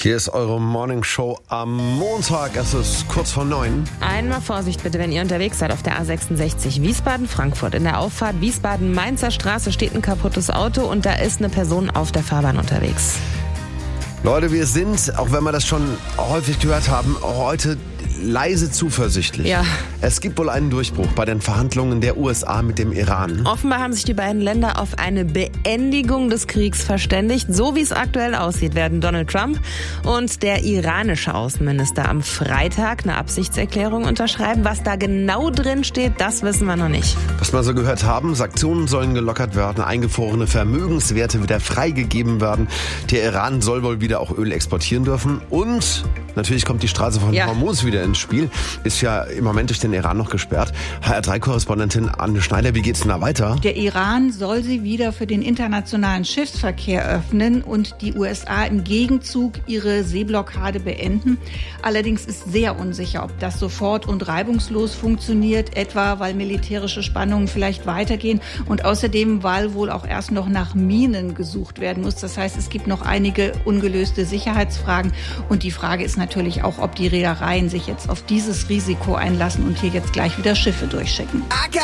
Hier ist eure Morning Show am Montag. Es ist kurz vor 9. Einmal Vorsicht bitte, wenn ihr unterwegs seid auf der A66 Wiesbaden-Frankfurt. In der Auffahrt Wiesbaden-Mainzer Straße steht ein kaputtes Auto und da ist eine Person auf der Fahrbahn unterwegs. Leute, wir sind, auch wenn wir das schon häufig gehört haben, heute leise zuversichtlich. Ja. Es gibt wohl einen Durchbruch bei den Verhandlungen der USA mit dem Iran. Offenbar haben sich die beiden Länder auf eine Beendigung des Kriegs verständigt. So wie es aktuell aussieht, werden Donald Trump und der iranische Außenminister am Freitag eine Absichtserklärung unterschreiben. Was da genau drin steht, das wissen wir noch nicht. Was wir so gehört haben, Sanktionen sollen gelockert werden, eingefrorene Vermögenswerte wieder freigegeben werden. Der Iran soll wohl wieder auch Öl exportieren dürfen und natürlich kommt die Straße von Hormuz wieder ins Spiel. Ist ja im Moment durch den Iran noch gesperrt. HR3-Korrespondentin Anne Schneider, wie geht's denn da weiter? Der Iran soll sie wieder für den internationalen Schiffsverkehr öffnen und die USA im Gegenzug ihre Seeblockade beenden. Allerdings ist sehr unsicher, ob das sofort und reibungslos funktioniert, etwa weil militärische Spannungen vielleicht weitergehen und außerdem, weil wohl auch erst noch nach Minen gesucht werden muss. Das heißt, es gibt noch einige ungelöste Sicherheitsfragen und die Frage ist natürlich auch, ob die Reedereien sich jetzt auf dieses Risiko einlassen und hier jetzt gleich wieder Schiffe durchschicken.